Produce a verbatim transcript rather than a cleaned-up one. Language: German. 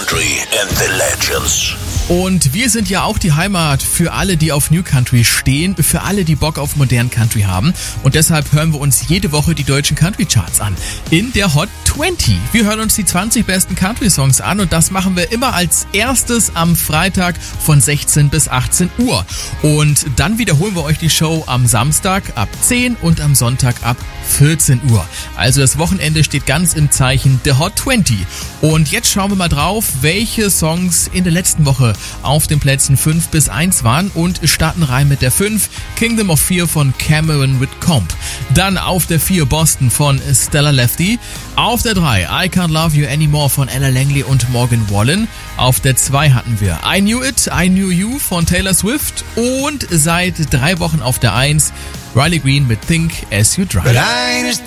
Country and the Legends. Und wir sind ja auch die Heimat für alle, die auf New Country stehen, für alle, die Bock auf modernen Country haben. Und deshalb hören wir uns jede Woche die deutschen Country Charts an. In der Hot zwanzig. Wir hören uns die zwanzig besten Country Songs an und das machen wir immer als erstes am Freitag von sechzehn bis achtzehn Uhr. Und dann wiederholen wir euch die Show am Samstag ab zehn und am Sonntag ab vierzehn Uhr. Also das Wochenende steht ganz im Zeichen der Hot zwanzig. Und jetzt schauen wir mal drauf, welche Songs in der letzten Woche auf den Plätzen fünf bis eins waren und starten rein mit der fünf, Kingdom of Fear von Cameron Whitcomb. Dann auf der vier Boston von Stella Lefty. Auf der drei I Can't Love You Anymore von Ella Langley und Morgan Wallen. Auf der zwei hatten wir I Knew It, I Knew You von Taylor Swift und seit drei Wochen auf der eins Riley Green mit Think As You Drive.